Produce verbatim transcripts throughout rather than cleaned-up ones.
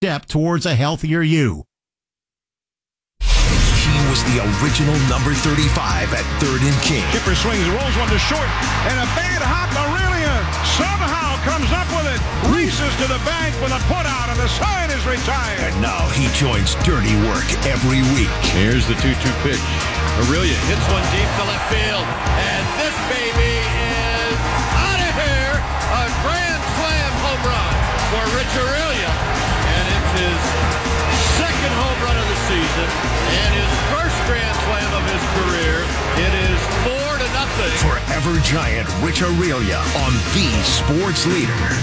step towards a healthier you. He was the original number thirty-five at third and King. Kipper swings, rolls one to short, and a bad hop. Aurelia somehow comes up with it, races to the bank with a putout, and the sign is retired. And now he joins Dirty Work every week. Here's the two two pitch. Aurelia hits one deep to left field, and this baby is out of here. A grand slam home run for Rich Aurelia, and it's his second home run of the season and his first grand slam of his career. It is four to nothing. Forever Giant Rich Aurelia on the Sports Leader.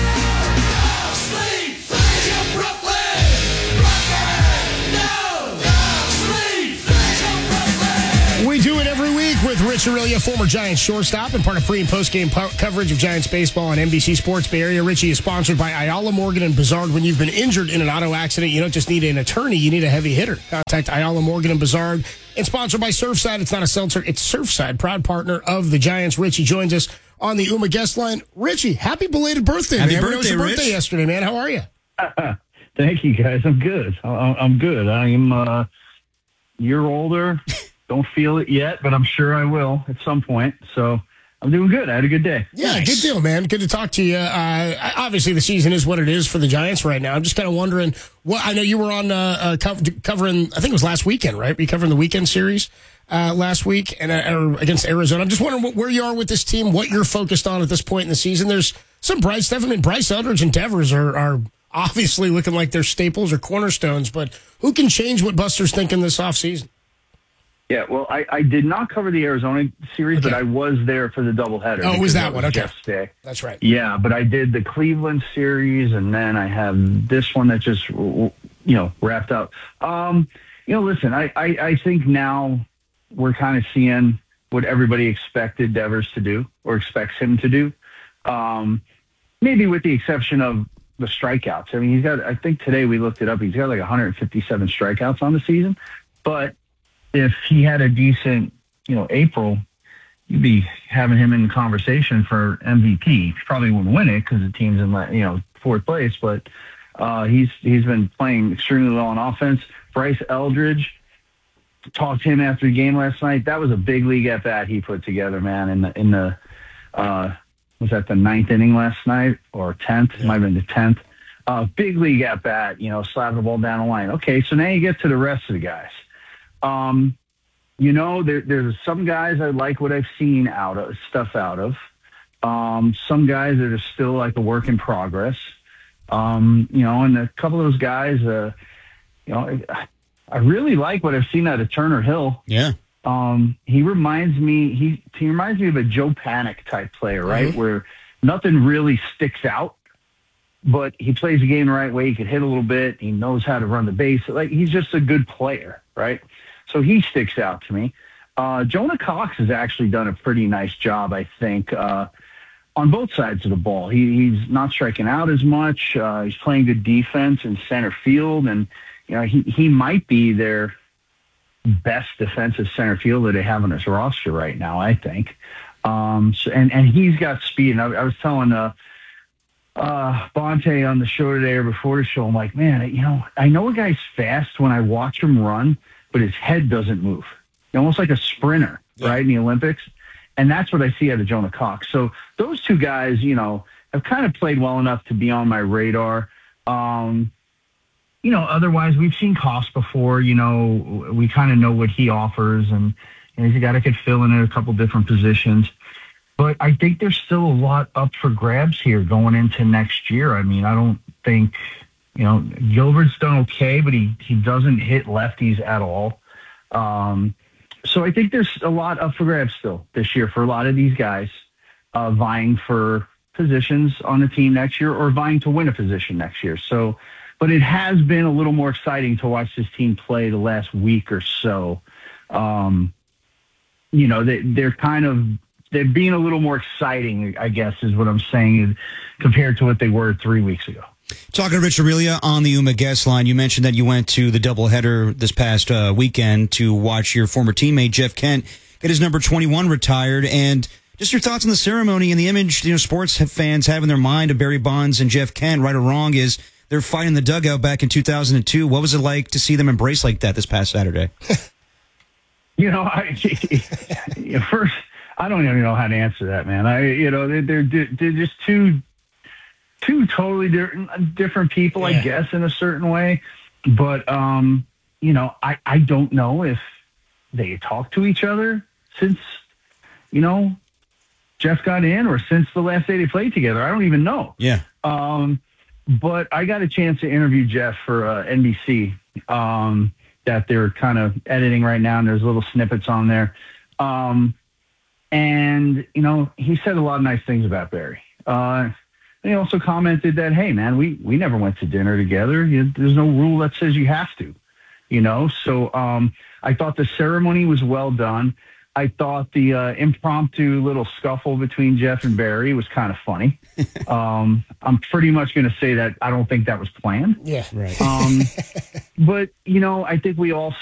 We do it every week with Rich Aurelia, former Giants shortstop and part of pre- and post-game po- coverage of Giants baseball on N B C Sports Bay Area. Richie is sponsored by Ayala Morgan and Bizard. When you've been injured in an auto accident, you don't just need an attorney, you need a heavy hitter. Contact Ayala Morgan and Bizard. And sponsored by Surfside. It's not a seltzer, it's Surfside, proud partner of the Giants. Richie joins us on the Uma guest line. Richie, happy belated birthday, happy man. Birthday, it was your Rich. birthday yesterday, man. How are you? Thank you, guys. I'm good. I- I'm good. I'm a year older. Don't feel it yet, but I'm sure I will at some point. So I'm doing good. I had a good day. Yeah, Nice. good deal, man. Good to talk to you. Uh, obviously, the season is what it is for the Giants right now. I'm just kind of wondering, what I know you were on uh, uh, co- covering, I think it was last weekend, right? Were you covering the weekend series uh, last week and uh, or against Arizona? I'm just wondering what, where you are with this team, what you're focused on at this point in the season. There's some bright stuff. I mean, Bryce Eldridge and Devers are, are obviously looking like they're staples or cornerstones, but who can change what Buster's thinking this offseason? Yeah, well, I, I did not cover the Arizona series, Okay. but I was there for the doubleheader. Oh, it was because that one. Okay. Jeff's day. That's right. Yeah, but I did the Cleveland series, and then I have this one that just, you know, wrapped up. Um, you know, listen, I, I, I think now we're kind of seeing what everybody expected Devers to do or expects him to do, um, maybe with the exception of the strikeouts. I mean, he's got, I think today we looked it up, he's got like one hundred fifty-seven strikeouts on the season, but if he had a decent, you know, April, you'd be having him in the conversation for M V P. He probably wouldn't win it because the team's in, you know, fourth place, but uh, he's he's been playing extremely well on offense. Bryce Eldridge, talked to him after the game last night. That was a big league at bat he put together, man. In the in the uh, was that the ninth inning last night or tenth? Yeah. It might have been the tenth. Uh, big league at bat, you know, slapping the ball down the line. Okay, so now you get to the rest of the guys. Um, you know, there, there's some guys I like what I've seen out of stuff out of. Um, some guys that are still like a work in progress. Um, you know, and a couple of those guys, uh, you know, I, I really like what I've seen out of Turner Hill. Yeah. Um, he reminds me, he, he reminds me of a Joe Panic type player, right? Mm-hmm. Where nothing really sticks out, but he plays the game the right way. He can hit a little bit. He knows how to run the base. Like, he's just a good player, right? So he sticks out to me. Uh, Jonah Cox has actually done a pretty nice job, I think, uh, on both sides of the ball. He, he's not striking out as much. Uh, he's playing good defense in center field, and you know he, he might be their best defensive center fielder they have on his roster right now, I think. Um, so, and, and he's got speed. And I, I was telling uh, uh, Bonte on the show today or before the show, I'm like, man, you know, I know a guy's fast when I watch him run, but his head doesn't move. Almost like a sprinter, yeah. right, in the Olympics. And that's what I see out of Jonah Cox. So those two guys, you know, have kind of played well enough to be on my radar. Um, you know, otherwise, we've seen Cox before. You know, we kind of know what he offers, and, and he's a guy that could fill in at a couple different positions. But I think there's still a lot up for grabs here going into next year. I mean, I don't think, you know, Gilbert's done okay, but he, he doesn't hit lefties at all. Um, so I think there's a lot up for grabs still this year for a lot of these guys uh, vying for positions on the team next year or vying to win a position next year. So, but it has been a little more exciting to watch this team play the last week or so. Um, you know, they, they're kind of, they're being a little more exciting, I guess, is what I'm saying, compared to what they were three weeks ago. Talking to Rich Aurelia on the Uma guest line, you mentioned that you went to the doubleheader this past uh, weekend to watch your former teammate Jeff Kent get his number twenty-one retired, and just your thoughts on the ceremony and the image, you know, sports fans have in their mind of Barry Bonds and Jeff Kent, right or wrong, is their fight in the dugout back in two thousand two. What was it like to see them embrace like that this past Saturday? You know, I first I don't even know how to answer that, man. I you know they're they're, they're just two two totally different different people, yeah. I guess, in a certain way. But um, you know, I I don't know if they talk to each other since you know Jeff got in or since the last day they played together. I don't even know. Yeah. Um, but I got a chance to interview Jeff for uh, N B C. Um, that they're kind of editing right now, and there's little snippets on there. Um, and, you know, he said a lot of nice things about Barry. Uh, and he also commented that, hey, man, we, we never went to dinner together. You, there's no rule that says you have to, you know. So um, I thought the ceremony was well done. I thought the uh, impromptu little scuffle between Jeff and Barry was kind of funny. um, I'm pretty much going to say that I don't think that was planned. Yeah, right. um, but, you know, I think we all